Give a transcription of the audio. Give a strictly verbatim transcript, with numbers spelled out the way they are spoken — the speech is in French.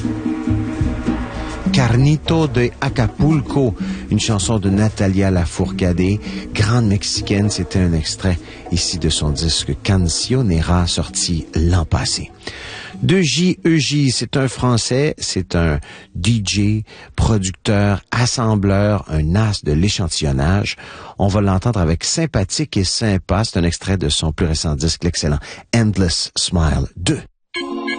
Carnito de Acapulco, une chanson de Natalia Lafourcade, grande mexicaine. C'était un extrait ici de son disque Cancionera, sorti l'an passé. De J E J, c'est un Français, c'est un D J, producteur, assembleur, un as de l'échantillonnage. On va l'entendre avec Sympathique et Sympa. C'est un extrait de son plus récent disque, l'excellent Endless Smile deux.